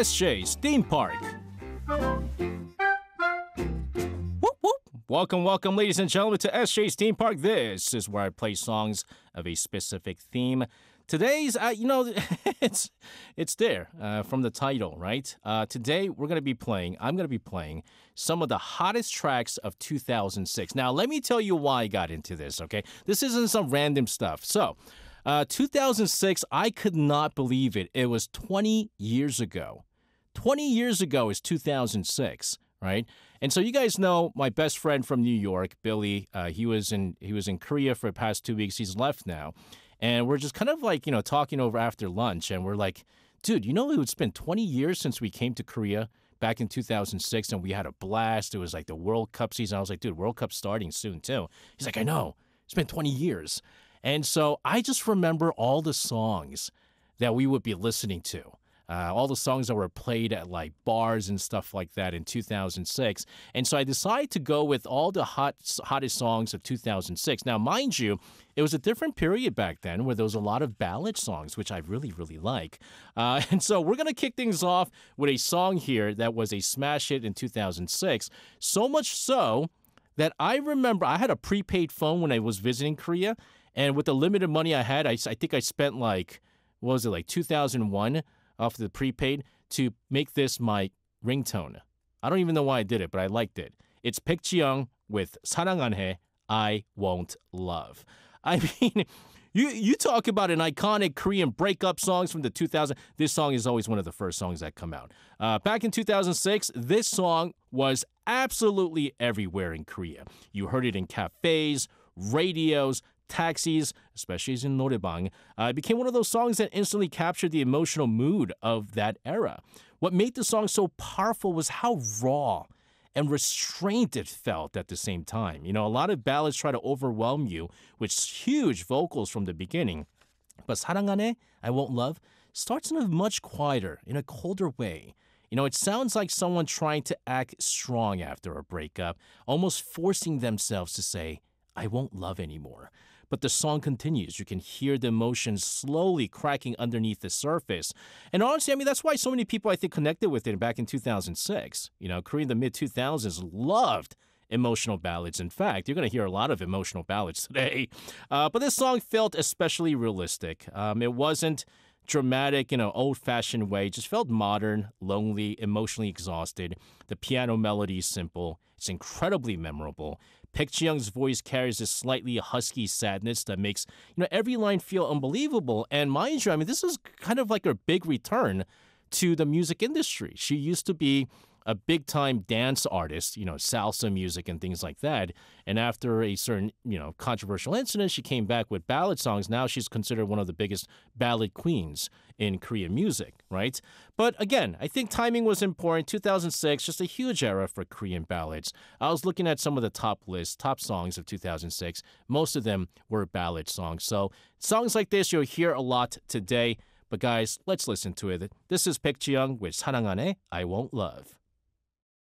SJ's Theme Park. Whoop, whoop. Welcome, ladies and gentlemen, to SJ's Theme Park. This is where I play songs of a specific theme. Today's, it's there from the title, right? Today I'm going to be playing some of the hottest tracks of 2006. Now, let me tell you why I got into this, okay? This isn't some random stuff. So, 2006, I could not believe it. It was 20 years ago. 20 years ago is 2006, right? And so you guys know my best friend from New York, Billy. He was in Korea for the past 2 weeks. He's left now. And we're just kind of like, talking over after lunch. And we're like, dude, it's been 20 years since we came to Korea back in 2006 and we had a blast. It was like the World Cup season. I was like, dude, World Cup's starting soon too. He's like, I know. It's been 20 years. And so I just remember all the songs that we would be listening to. All the songs that were played at like bars and stuff like that in 2006. And so I decided to go with all the hottest songs of 2006. Now, mind you, it was a different period back then where there was a lot of ballad songs, which I really, really like. And so we're going to kick things off with a song here that was a smash hit in 2006. So much so that I remember I had a prepaid phone when I was visiting Korea. And with the limited money I had, I think I spent like 2001 off the prepaid to make this my ringtone. I don't even know why I did it, but I liked it. It's Baek Ji-young with 사랑 안 해, I Won't Love. I mean, you talk about an iconic Korean breakup songs from the 2000s. This song is always one of the first songs that come out. Back in 2006, this song was absolutely everywhere in Korea. You heard it in cafes, radios, taxis, especially in 노래방. It became one of those songs that instantly captured the emotional mood of that era. What made the song so powerful was how raw and restrained it felt at the same time. A lot of ballads try to overwhelm you with huge vocals from the beginning. But 사랑 안 해, I Won't Love starts in a much quieter, in a colder way. It sounds like someone trying to act strong after a breakup, almost forcing themselves to say, I won't love anymore. But the song continues. You can hear the emotions slowly cracking underneath the surface. And honestly, that's why so many people, I think, connected with it back in 2006. Korea in the mid-2000s loved emotional ballads. In fact, you're going to hear a lot of emotional ballads today. But this song felt especially realistic. It wasn't dramatic in an old-fashioned way. It just felt modern, lonely, emotionally exhausted. The piano melody is simple. It's incredibly memorable. Baek Ji-young's voice carries this slightly husky sadness that makes every line feel unbelievable. And mind you, this is kind of like a big return to the music industry. She used to be a big-time dance artist, salsa music and things like that. And after a certain, controversial incident, she came back with ballad songs. Now she's considered one of the biggest ballad queens in Korean music, right? But again, I think timing was important. 2006, just a huge era for Korean ballads. I was looking at some of the top songs of 2006. Most of them were ballad songs. So songs like this you'll hear a lot today. But guys, let's listen to it. This is Baek Ji-young with 사랑 안 해, I Won't Love.